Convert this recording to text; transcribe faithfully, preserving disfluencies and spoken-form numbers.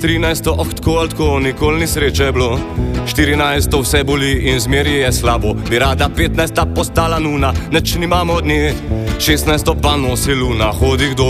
trinajsto, oh, tako ali tako, nikoli ni sreče bilo. štirinajsto, vse boli in zmeri je slabo. Bi rada petnajsta postala nuna, neč nimamo od nje. šestnajsto pa nosi luna, hodi kdo